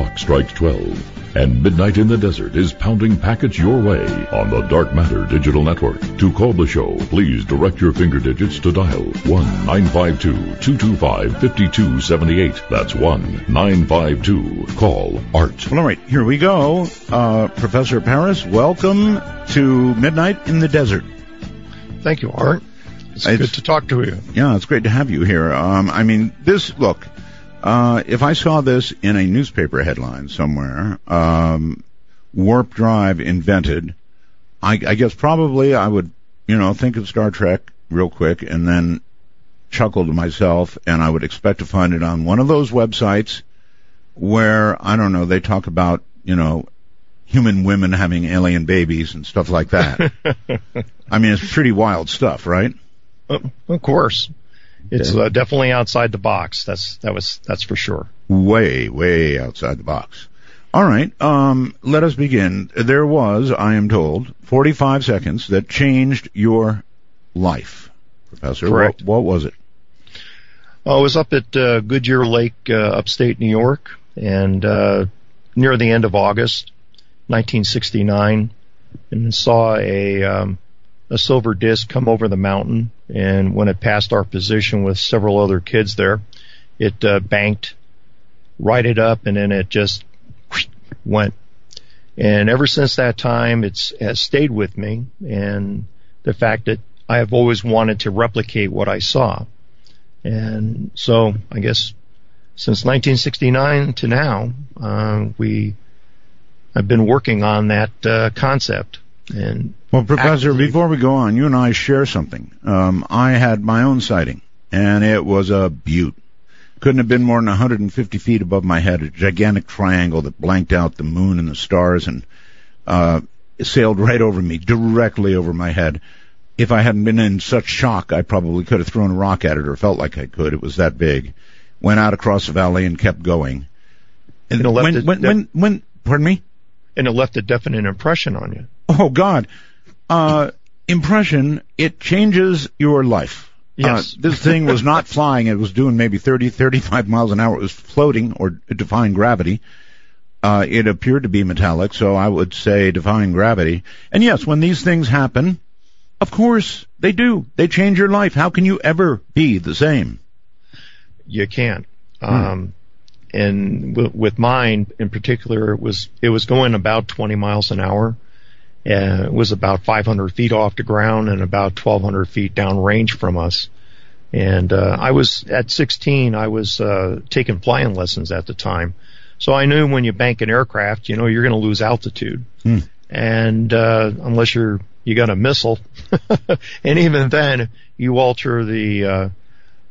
clock strikes 12, and Midnight in the Desert is pounding packets your way on the Dark Matter Digital Network. To call the show, please direct your finger digits to dial 1-952-225-5278. That's 1-952-CALL-ART. Well, all right, here we go. Professor Paris, welcome to Midnight in the Desert. Thank you, Art. It's good to talk to you. Yeah, it's great to have you here. Look, if I saw this in a newspaper headline somewhere, warp drive invented, I guess probably I would, think of Star Trek real quick and then chuckle to myself, and I would expect to find it on one of those websites where, I don't know, they talk about, human women having alien babies and stuff like that. I mean, it's pretty wild stuff, right? Of course. It's definitely outside the box. That's for sure. Way, way outside the box. All right. Let us begin. There was, I am told, 45 seconds that changed your life, Professor. Correct. What was it? I was up at Goodyear Lake, upstate New York, and near the end of August, 1969, and saw a silver disc come over the mountain, and when it passed our position with several other kids there, it banked, righted up, and then it just went. And ever since that time, it has stayed with me, and the fact that I have always wanted to replicate what I saw. And so I guess since 1969 to now, I've been working on that concept. And well, Professor, before we go on, you and I share something. I had my own sighting, and it was a beaut. Couldn't have been more than 150 feet above my head, a gigantic triangle that blanked out the moon and the stars and sailed right over me, directly over my head. If I hadn't been in such shock, I probably could have thrown a rock at it, or felt like I could. It was that big. Went out across the valley and kept going. And pardon me? And it left a definite impression on you. Oh, God. Impression, it changes your life. Yes. This thing was not flying. It was doing maybe 30, 35 miles an hour. It was floating or defying gravity. It appeared to be metallic, so I would say defying gravity. And yes, when these things happen, of course they do. They change your life. How can you ever be the same? You can't. And with mine in particular, it was going about 20 miles an hour. It was about 500 feet off the ground and about 1,200 feet downrange from us. And I was at 16. I was taking flying lessons at the time, so I knew when you bank an aircraft, you're going to lose altitude, and unless you got a missile, and even then, you alter the